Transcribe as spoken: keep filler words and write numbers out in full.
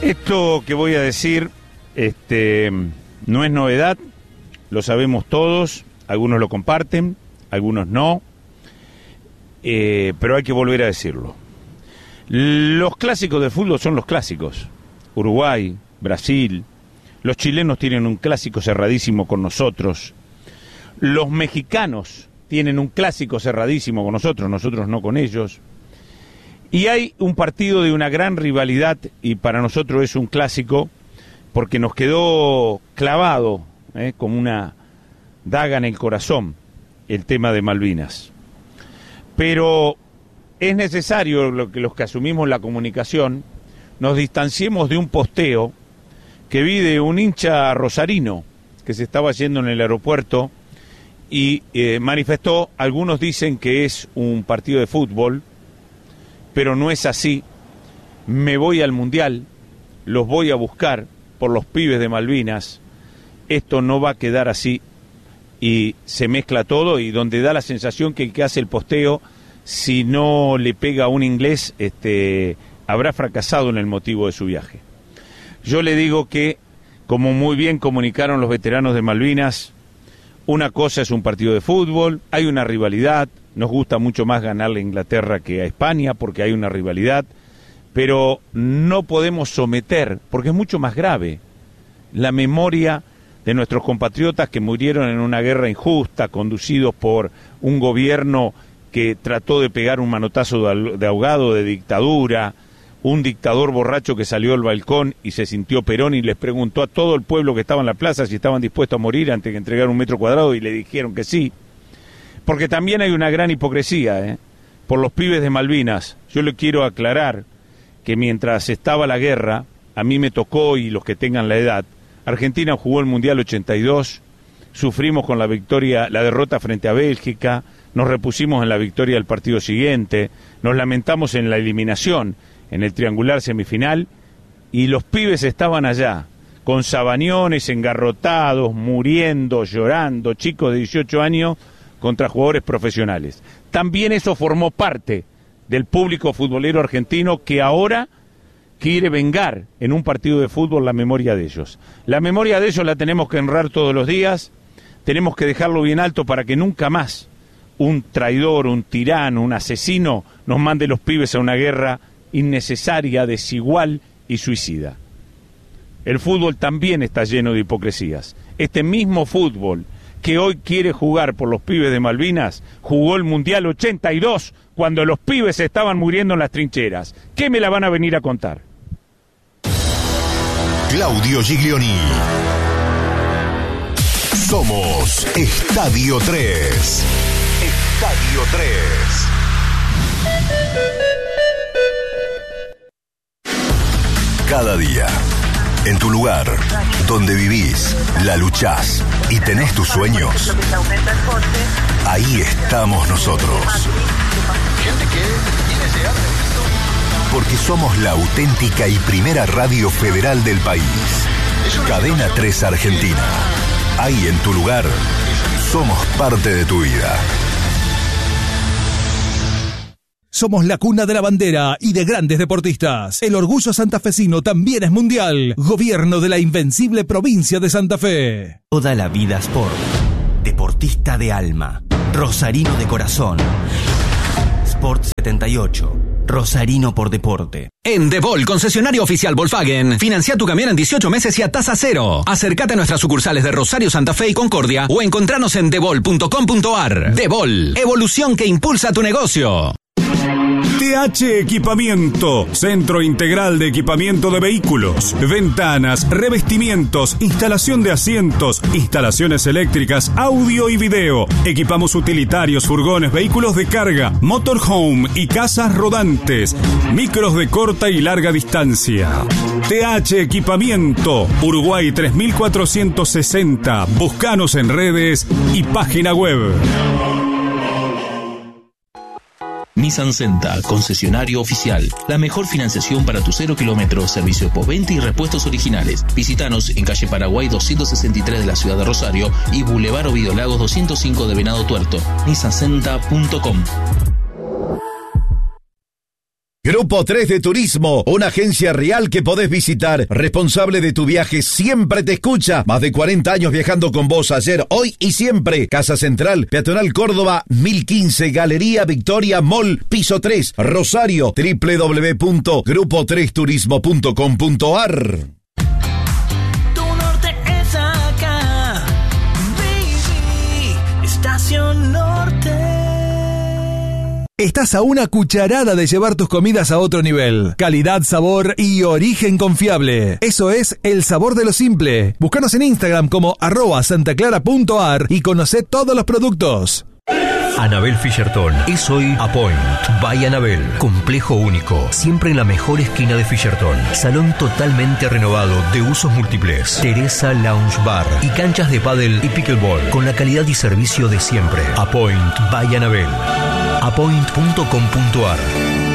Esto que voy a decir este, no es novedad, lo sabemos todos, algunos lo comparten, algunos no, eh, pero hay que volver a decirlo. Los clásicos de fútbol son los clásicos. Uruguay, Brasil, los chilenos tienen un clásico cerradísimo con nosotros, los mexicanos tienen un clásico cerradísimo con nosotros, nosotros no con ellos. Y hay un partido de una gran rivalidad y para nosotros es un clásico porque nos quedó clavado eh, como una daga en el corazón el tema de Malvinas. Pero es necesario lo que los que asumimos la comunicación nos distanciemos de un posteo que vi de un hincha rosarino que se estaba yendo en el aeropuerto y eh, manifestó, algunos dicen que es un partido de fútbol, pero no es así. Me voy al Mundial, los voy a buscar por los pibes de Malvinas, esto no va a quedar así, y se mezcla todo, y donde da la sensación que el que hace el posteo, si no le pega a un inglés, este, habrá fracasado en el motivo de su viaje. Yo le digo que, como muy bien comunicaron los veteranos de Malvinas, una cosa es un partido de fútbol, hay una rivalidad, nos gusta mucho más ganarle a Inglaterra que a España porque hay una rivalidad, pero no podemos someter, porque es mucho más grave, la memoria de nuestros compatriotas que murieron en una guerra injusta, conducidos por un gobierno que trató de pegar un manotazo de ahogado, de dictadura, un dictador borracho que salió al balcón y se sintió Perón y les preguntó a todo el pueblo que estaba en la plaza si estaban dispuestos a morir antes de entregar un metro cuadrado y le dijeron que sí. Porque también hay una gran hipocresía, ¿eh? Por los pibes de Malvinas. Yo le quiero aclarar que mientras estaba la guerra, a mí me tocó, y los que tengan la edad, Argentina jugó el Mundial ochenta y dos, sufrimos con la victoria, la derrota frente a Bélgica, nos repusimos en la victoria del partido siguiente, nos lamentamos en la eliminación, en el triangular semifinal, y los pibes estaban allá, con sabañones, engarrotados, muriendo, llorando, chicos de dieciocho años, contra jugadores profesionales. También eso formó parte del público futbolero argentino que ahora quiere vengar en un partido de fútbol la memoria de ellos. La memoria de ellos la tenemos que honrar todos los días, tenemos que dejarlo bien alto para que nunca más un traidor, un tirano, un asesino nos mande los pibes a una guerra innecesaria, desigual y suicida. El fútbol también está lleno de hipocresías. Este mismo fútbol que hoy quiere jugar por los pibes de Malvinas, jugó el Mundial ochenta y dos cuando los pibes estaban muriendo en las trincheras. ¿Qué me la van a venir a contar? Claudio Giglioni. Somos Estadio tres. Estadio tres. Cada día, en tu lugar, donde vivís, la luchás y tenés tus sueños, ahí estamos nosotros. Porque somos la auténtica y primera radio federal del país. Cadena tres Argentina. Ahí en tu lugar, somos parte de tu vida. Somos la cuna de la bandera y de grandes deportistas. El orgullo santafesino también es mundial. Gobierno de la invencible provincia de Santa Fe. Toda la vida Sport. Deportista de alma. Rosarino de corazón. Sport setenta y ocho. Rosarino por deporte. En Devol, concesionario oficial Volkswagen, financia tu camión en dieciocho meses y a tasa cero. Acércate a nuestras sucursales de Rosario, Santa Fe y Concordia o encontranos en devol punto com punto ar. Devol, evolución que impulsa tu negocio. T H Equipamiento, Centro Integral de Equipamiento de Vehículos, ventanas, revestimientos, instalación de asientos, instalaciones eléctricas, audio y video. Equipamos utilitarios, furgones, vehículos de carga, motorhome y casas rodantes, micros de corta y larga distancia. T H Equipamiento, Uruguay tres mil cuatrocientos sesenta. Búscanos en redes y página web. Nissan Senta, concesionario oficial. La mejor financiación para tu cero kilómetros, servicio postventa y repuestos originales. Visítanos en calle Paraguay doscientos sesenta y tres de la ciudad de Rosario y Boulevard Ovidio Lagos doscientos cinco de Venado Tuerto. nissan senta punto com. Grupo tres de Turismo, una agencia real que podés visitar. Responsable de tu viaje, siempre te escucha. Más de cuarenta años viajando con vos, ayer, hoy y siempre. Casa Central, Peatonal Córdoba, mil quince, Galería Victoria Mall, piso tres, Rosario, doble u doble u doble u punto grupo tres turismo punto com punto a r. Tu norte es acá, baby, Estación Norte. Estás a una cucharada de llevar tus comidas a otro nivel. Calidad, sabor y origen confiable. Eso es el sabor de lo simple. Búscanos en Instagram como arroba santaclara punto ar y conocé todos los productos. Anabel Fisherton es hoy A Point by Anabel. Complejo único, siempre en la mejor esquina de Fisherton. Salón totalmente renovado de usos múltiples. Teresa Lounge Bar y canchas de pádel y pickleball con la calidad y servicio de siempre. A Point by Anabel. a point punto com punto a r.